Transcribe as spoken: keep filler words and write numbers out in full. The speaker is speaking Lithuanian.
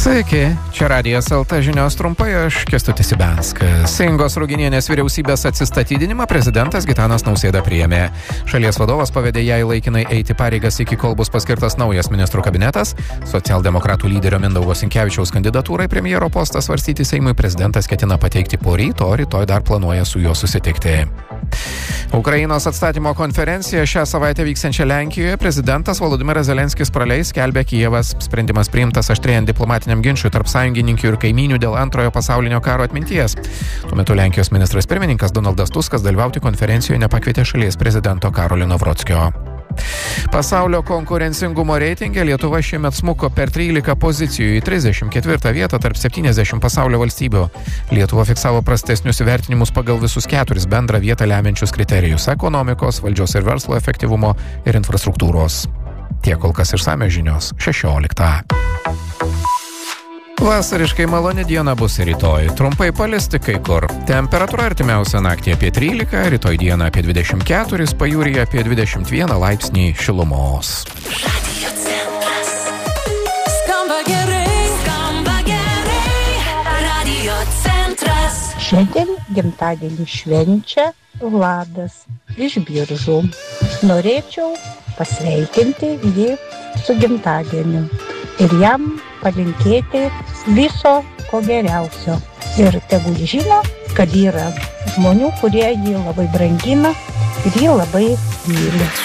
Sveiki, čia Radijas L T žinios trumpai, aš Kęstutis Ibenskas. Ingos Ruginienės vyriausybės atsistatydinimą prezidentas Gitanas Nausėda priėmė. Šalies vadovas pavedė jai laikinai eiti pareigas iki kol bus paskirtas naujas ministrų kabinetas. Socialdemokratų lyderio Mindaugo Sinkevičiaus kandidatūrai premjero postą svarstyti Seimui prezidentas ketina pateikti poryt, o rytoj dar planuoja su juo susitikti. Ukrainos atstatymo konferencija šią savaitę vyksiančią Lenkijoje prezidentas Volodymyras Zelenskis praleis, skelbia Kijevas. Sprendimas priimtas aštrėjant diplomatiniam ginčui tarp sąjungininkių ir kaimynių dėl antrojo pasaulinio karo atminties. Tuo metu Lenkijos ministras pirmininkas Donaldas Tuskas dalyvauti konferencijoje nepakvietė šalies prezidento Karolio Vrodskio. Pasaulio konkurencingumo reitinge Lietuva šiemet smuko per trylika pozicijų į trisdešimt ketvirtą vietą tarp septyniasdešimt pasaulio valstybių. Lietuva fiksavo prastesnius įvertinimus pagal visus keturis bendrą vietą lemiančius kriterijus – ekonomikos, valdžios ir verslo efektyvumo ir infrastruktūros. Tiek kol kas išsamios žinios šešioliktą. Vasariškai maloni diena bus rytoj. Trumpai palis tik kai kur. Temperatūra artimiausią naktį apie trylika, rytoj dieną apie dvidešimt keturis, pajūryje apie dvidešimt vieną laipsnį šilumos. Radio centras. Skamba gerai, skamba gerai. Radio centras. Šiandien gimtadienį švenčia Vladas iš Biržų. Norėčiau pasveikinti jį su gimtadieniu ir jam palinkėti viso ko geriausio. Ir tegul žino, kad yra žmonių, kurie jį labai brangina ir jį labai myli.